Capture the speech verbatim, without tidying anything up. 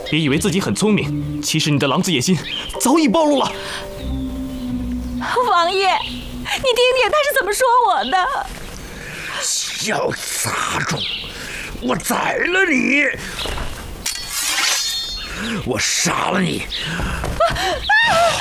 别以为自己很聪明，其实你的狼子野心早已暴露了。 王爷，你听听他是怎么说我的。 小杂种，我宰了你！我杀了你！